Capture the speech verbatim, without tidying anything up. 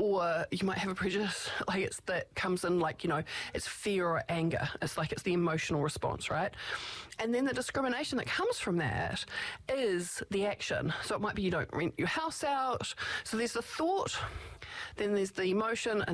or you might have a prejudice like it's that comes in like, you know, it's fear or anger. It's like it's the emotional response, right? And then the discrimination that comes from that is the action. So it might be you don't rent your house out. So there's the thought, then there's the emotion, and